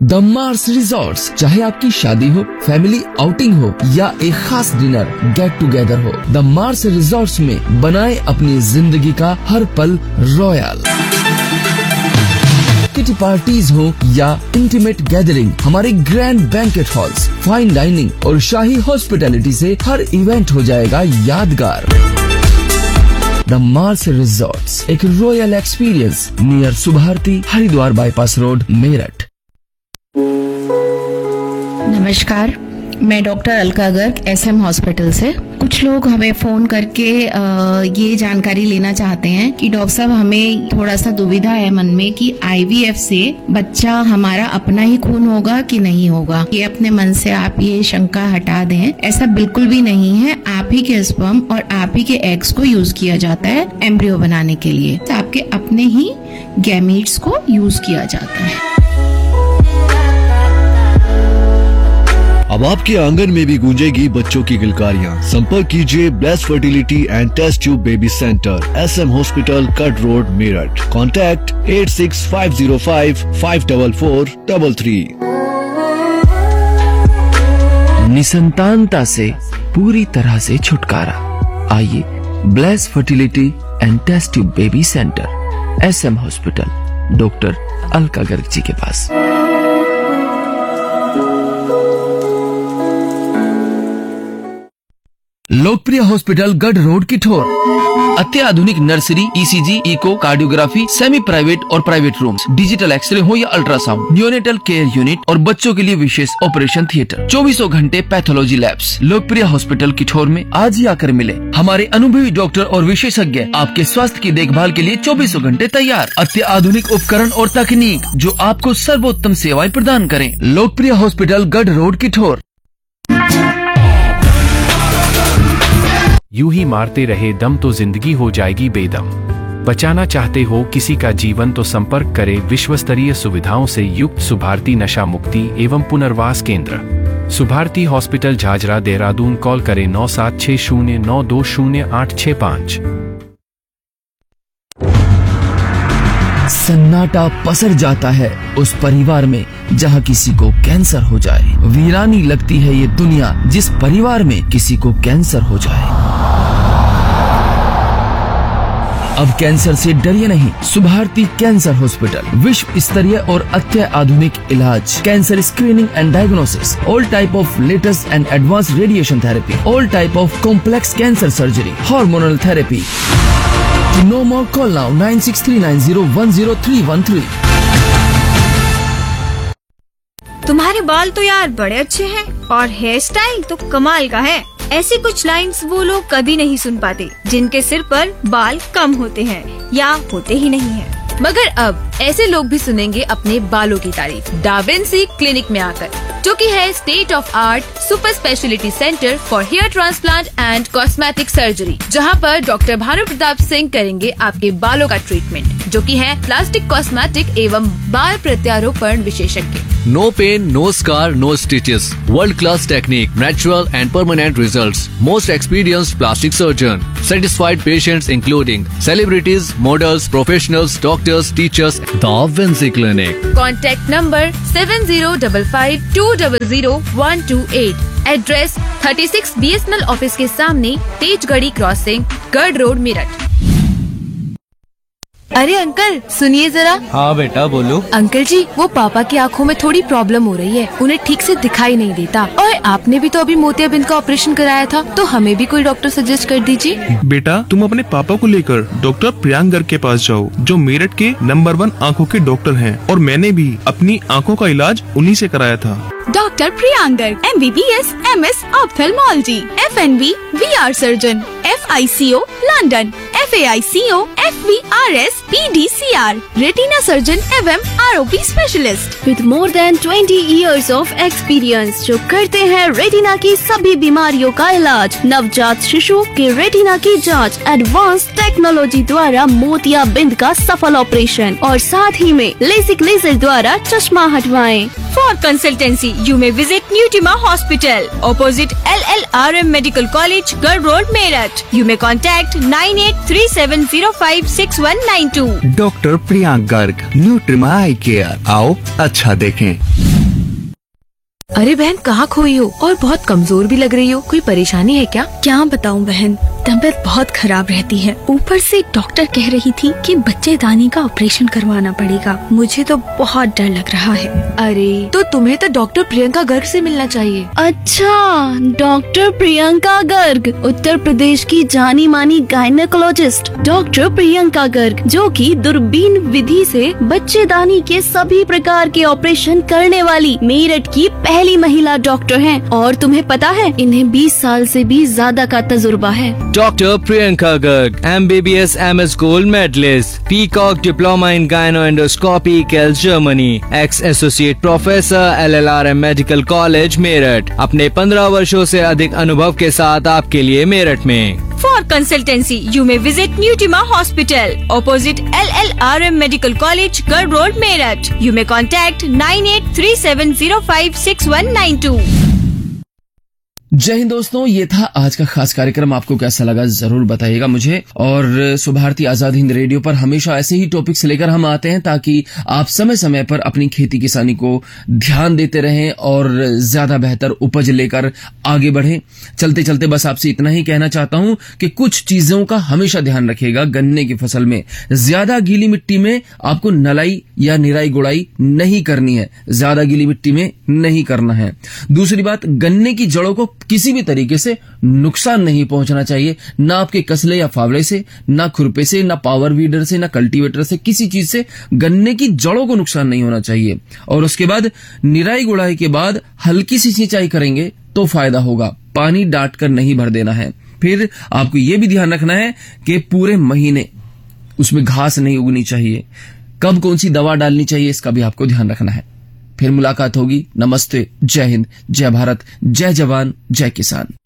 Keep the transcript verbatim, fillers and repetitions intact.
The Mars resorts, चाहे आपकी शादी हो, फैमिली आउटिंग हो या एक खास डिनर गेट टुगेदर हो, द मार्स रिजॉर्ट्स में बनाए अपनी जिंदगी का हर पल रॉयल। किटी पार्टीज हो या इंटीमेट गैदरिंग, हमारे grand banquet halls, fine dining और शाही हॉस्पिटैलिटी से हर इवेंट हो जाएगा यादगार। द मार्स रिजॉर्ट्स, एक royal experience near Subharti, Haridwar bypass road, Meerut. नमस्कार, मैं doctor Alka Garg, SM hospital से। कुछ लोग हमें फोन करके आ, ये जानकारी लेना चाहते हैं कि डॉक्टर साहब हमें थोड़ा सा दुविधा है मन में कि आईवीएफ से बच्चा हमारा अपना ही खून होगा कि नहीं होगा। ये अपने मन से आप ये शंका हटा दें, ऐसा बिल्कुल भी नहीं है। आप ही के स्पर्म और आप ही के एग्स को यूज किया जाता है एम्ब्रियो बनाने के लिए, तो आपके अपने ही गैमीट्स को यूज किया जाता है। अब आपके आंगन में भी गूंजेगी बच्चों की किलकारियां। संपर्क कीजिए blessed fertility and test tube baby centre, SM hospital, cut road, Meerut. Contact at six five zero five five double four double three. निसंतानता से पूरी तरह से छुटकारा, आइए blessed fertility and test tube baby centre, SM hospital, doctor Alka Garg ji के पास। लोकप्रिय hospital गढ़ road, Kithore. अत्याधुनिक nursery, ECG, eco, cardiography, semi private और प्राइवेट रूम्स, डिजिटल एक्सरे हो या अल्ट्रासाउंड, न्यूनेटल केयर यूनिट और बच्चों के लिए विशेष ऑपरेशन थिएटर, चौबीसों घंटे पैथोलॉजी लैब्स। लोकप्रिय हॉस्पिटल किठोर में आज ही आकर मिले। हमारे अनुभवी डॉक्टर और विशेषज्ञ आपके स्वास्थ्य की देखभाल के लिए चौबीसों घंटे तैयार। अत्याधुनिक उपकरण और तकनीक जो आपको सर्वोत्तम सेवाएं प्रदान करें। लोकप्रिय हॉस्पिटल गढ़ रोड, किठोर। यूं ही मारते रहे दम तो जिंदगी हो जाएगी बेदम। बचाना चाहते हो किसी का जीवन तो संपर्क करें विश्वस्तरीय सुविधाओं से युक्त सुभारती नशा मुक्ति एवं पुनर्वास केंद्र, सुभारती हॉस्पिटल, झाझरा, देहरादून। कॉल करें नौ सात छह शून्य नौ दो शून्य आठ छह पाँच। सन्नाटा पसर जाता है उस परिवार में जहां किसी को कैंसर हो जाए। वीरानी लगती है ये दुनिया जिस परिवार में किसी को कैंसर हो जाए। अब कैंसर से डरिए नहीं। सुभारती कैंसर हॉस्पिटल, विश्व स्तरीय और अत्याधुनिक इलाज, cancer screening and diagnosis, all type of latest and advance radiation therapy, all type of complex cancer surgery, hormonal therapy. No more, call now nine six three nine zero one zero three one three. तुम्हारे बाल तो यार बड़े अच्छे हैं और hair style तो कमाल का है। ऐसी कुछ लाइन्स वो लोग कभी नहीं सुन पाते जिनके सिर पर बाल कम होते हैं या होते ही नहीं हैं। मगर अब ऐसे लोग भी सुनेंगे अपने बालों की तारीफ डा विंसी क्लिनिक में आकर, जो कि है state of art super speciality centre for hair transplant and cosmetic surgery, जहां पर डॉक्टर भानु प्रताप सिंह करेंगे आपके बालों का ट्रीटमेंट, जो कि है प्लास्टिक, कॉस्मेटिक एवं बाल प्रत्यारोपण विशेषज्ञ। No pain, no scar, no stitches. World-class technique, natural and permanent results. Most experienced plastic surgeon. Satisfied patients including celebrities, models, professionals, doctors, teachers. The Vinci Clinic. Contact number seven zero five five two zero zero one two eight. Address thirty-six B S N L office के सामने, Tejgarhi crossing, गढ़ road, Meerut. अरे uncle सुनिए जरा। हाँ बेटा बोलो। Uncle जी, वो पापा की आंखों में थोड़ी प्रॉब्लम हो रही है, उन्हें ठीक से दिखाई नहीं देता। और आपने भी तो अभी मोतियाबिंद का ऑपरेशन कराया था, तो हमें भी कोई डॉक्टर सजेस्ट कर दीजिए। बेटा तुम अपने पापा को लेकर डॉक्टर प्रियांक गर्ग के पास जाओ, जो मेरठ के नंबर वन आँखों के डॉक्टर हैं, और मैंने भी अपनी आँखों का इलाज उन्हीं से कराया था। Doctor Priyank Garg, M B B S, M S ophthalmology, F N B, we are surgeon, F I C O London, F A I C O, F we R S, P D C R, retina surgeon एवं R O P specialist with more than twenty years of experience, जो करते हैं retina की सभी बीमारियों का इलाज, नवजात शिशु के रेटिना की जांच, एडवांस टेक्नोलॉजी द्वारा मोतियाबिंद का सफल ऑपरेशन और साथ ही में लेसिक लेजर द्वारा चश्मा हटवाएं। For consultancy, you may visit Newtima Hospital, opposite L L R M Medical College, Garh Road, Meerut. You may contact nine eight three seven zero five six one nine two. Doctor Priyank Garg, न्यूट्रिमा I care. आओ अच्छा देखें। अरे बहन, कहाँ खोई हो और बहुत कमजोर भी लग रही हो, कोई परेशानी है क्या? क्या बताऊं बहन, तबीयत बहुत खराब रहती है। ऊपर से डॉक्टर कह रही थी कि बच्चेदानी का ऑपरेशन करवाना पड़ेगा। मुझे तो बहुत डर लग रहा है। अरे तो तुम्हें तो डॉक्टर प्रियंका गर्ग से मिलना चाहिए। अच्छा, डॉक्टर प्रियंका गर्ग, उत्तर प्रदेश की जानी मानी गायनेकोलॉजिस्ट डॉक्टर प्रियंका गर्ग, जो कि दूरबीन विधि से बच्चेदानी के सभी प्रकार के ऑपरेशन करने वाली मेरठ की पहली महिला डॉक्टर हैं। और तुम्हें पता है, इन्हें बीस साल से भी ज्यादा का तजुर्बा है। Doctor Priyanka Garg, M B B S M S gold medallist, peacock diploma in गायनोएंडोस्कोपी, केल, Germany, x associate professor, L L R M medical college, Meerut. अपने पंद्रह वर्षों से अधिक अनुभव के साथ आपके लिए मेरठ में। For consultancy, you may visit Newtima Hospital, opposite L L R M Medical College, Garh Road, Meerut. You may contact nine eight three seven zero five six one nine two. जय हिंद दोस्तों, ये था आज का खास कार्यक्रम। आपको कैसा लगा जरूर बताइएगा मुझे। और सुभारती आजाद हिंद रेडियो पर हमेशा ऐसे ही टॉपिक्स लेकर हम आते हैं ताकि आप समय समय पर अपनी खेती किसानी को ध्यान देते रहें और ज्यादा बेहतर उपज लेकर आगे बढ़ें। चलते चलते बस आपसे इतना ही कहना चाहता हूं कि कुछ चीजों का हमेशा ध्यान रखिएगा। गन्ने की फसल में ज्यादा गीली मिट्टी में आपको नलाई या निराई गुड़ाई नहीं करनी है, ज्यादा गीली मिट्टी में नहीं करना है। दूसरी बात, गन्ने की जड़ों को किसी भी तरीके से नुकसान नहीं पहुंचना चाहिए, ना आपके कसले या फावड़े से, ना खुरपे से, ना पावर वीडर से, ना कल्टीवेटर से, किसी चीज से गन्ने की जड़ों को नुकसान नहीं होना चाहिए। और उसके बाद निराई गुड़ाई के बाद हल्की सी सिंचाई करेंगे तो फायदा होगा, पानी डांट कर नहीं भर देना है। फिर आपको यह भी ध्यान रखना है कि पूरे महीने उसमें घास नहीं उगनी चाहिए। कब कौन सी दवा डालनी चाहिए इसका भी आपको ध्यान रखना है। फिर मुलाकात होगी। नमस्ते, जय हिंद, जय भारत, जय जवान, जय किसान।